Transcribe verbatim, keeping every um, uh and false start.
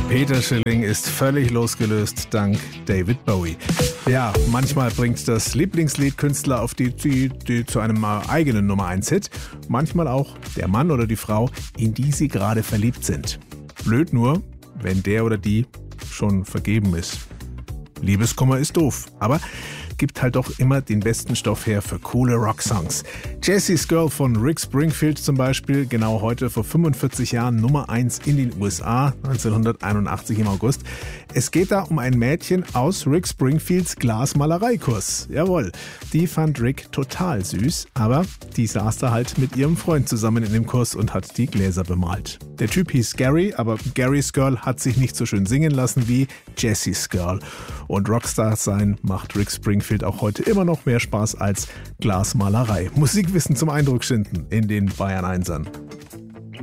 Peter Schilling ist völlig losgelöst dank David Bowie. Ja, manchmal bringt das Lieblingslied Künstler auf die Idee zu einem eigenen Nummer eins Hit, manchmal auch der Mann oder die Frau, in die sie gerade verliebt sind. Blöd nur, wenn der oder die schon vergeben ist. Liebeskummer ist doof, aber gibt halt doch immer den besten Stoff her für coole Rocksongs. Jessie's Girl von Rick Springfield zum Beispiel, genau heute vor fünfundvierzig Jahren Nummer eins in den U S A, neunzehnhunderteinundachtzig im August. Es geht da um ein Mädchen aus Rick Springfields Glasmalereikurs. Jawohl, die fand Rick total süß, aber die saß da halt mit ihrem Freund zusammen in dem Kurs und hat die Gläser bemalt. Der Typ hieß Gary, aber Gary's Girl hat sich nicht so schön singen lassen wie Jessie's Girl. Und Rockstar sein macht Rick Springfield auch heute immer noch mehr Spaß als Glasmalerei. Musikwissen zum Eindruck schinden in den Bayern Einsern.